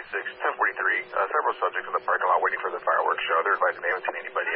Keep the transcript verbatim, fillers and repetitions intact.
six, ten forty-three. Uh, several subjects in the parking lot waiting for the fireworks show. They're advising they haven't seen anybody